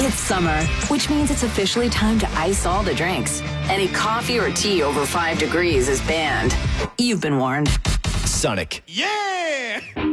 It's summer, which means it's officially time to ice all the drinks. Any coffee or tea over 5 degrees is banned. You've been warned. Sonic. Yeah!